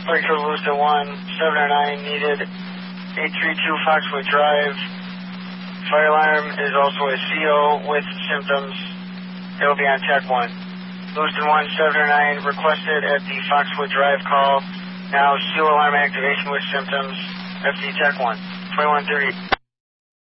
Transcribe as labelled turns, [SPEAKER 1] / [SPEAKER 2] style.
[SPEAKER 1] Springfield Lewiston 1, 709 needed, 832 Foxwood Drive. Fire alarm is also a CO with symptoms. It will be on Tech 1. Lewiston 1, 709 requested at the Foxwood Drive call. Now CO alarm activation with symptoms. FD Tech 1, 2130.